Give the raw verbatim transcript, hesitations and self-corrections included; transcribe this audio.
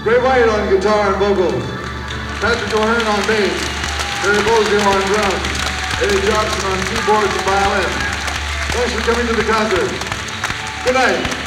Gray White on guitar and vocals, Patrick O'Hearn on bass, Terry Bozio on drums, Eddie Johnson on keyboards and violin. Thanks for coming to the concert. Good night.